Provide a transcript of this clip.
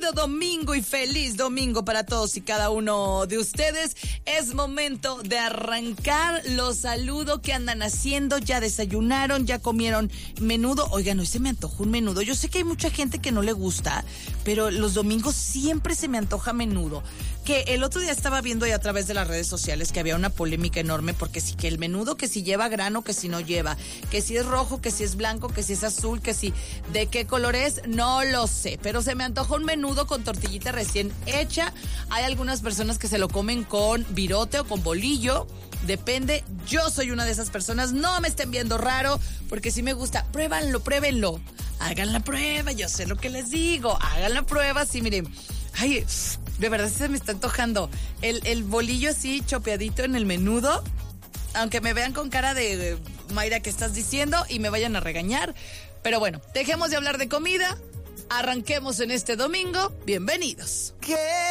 Bendecido domingo y feliz domingo para todos y cada uno de ustedes. Es momento de arrancar. Los saludo. ¿Qué andan haciendo? ¿Ya desayunaron? ¿Ya comieron menudo? Oigan, hoy se me antojó un menudo. Yo sé que hay mucha gente que no le gusta, pero los domingos siempre se me antoja menudo. Que el otro día estaba viendo ahí a través de las redes sociales que había una polémica enorme porque sí, que el menudo, que si lleva grano, que si no lleva, que si es rojo, que si es blanco, que si es azul, que si de qué color es, no lo sé, pero se me antojó un menudo con tortillita recién hecha. Hay algunas personas que se lo comen con virote o con bolillo, depende. Yo soy una de esas personas, no me estén viendo raro, porque sí me gusta. Pruébenlo, hagan la prueba, yo sé lo que les digo, hagan la prueba, sí, miren. Ay, de verdad se me está antojando el bolillo así chopeadito en el menudo, aunque me vean con cara de Mayra, ¿qué estás diciendo? Y me vayan a regañar. Pero bueno, dejemos de hablar de comida, arranquemos en este domingo. Bienvenidos.